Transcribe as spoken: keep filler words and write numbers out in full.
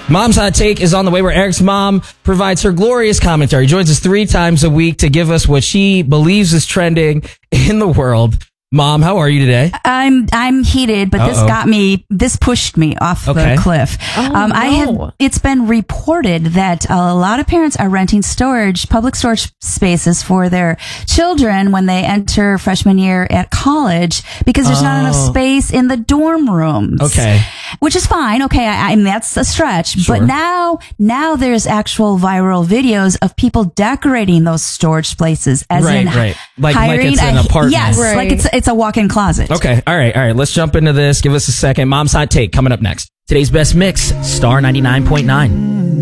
Mom's Hot Take is on the way, where Eric's mom provides her glorious commentary. Joins us three times a week to give us what she believes is trending in the world. Mom, how are you today? I'm I'm heated, but Uh-oh. this got me. This pushed me off okay. the cliff. Oh, um, no. I have. It's been reported that a lot of parents are renting storage, public storage spaces for their children when they enter freshman year at college because there's oh. not enough space in the dorm rooms. Okay, which is fine. Okay, I, I mean that's a stretch, sure. but now now there's actual viral videos of people decorating those storage places, as right, in right, like hiring like it's an a, apartment. Yes, right. like it's it's a walk-in closet. Okay, all right, all right. Let's jump into this. Give us a second. Mom's Hot Take coming up next. Today's best mix, Star ninety-nine point nine.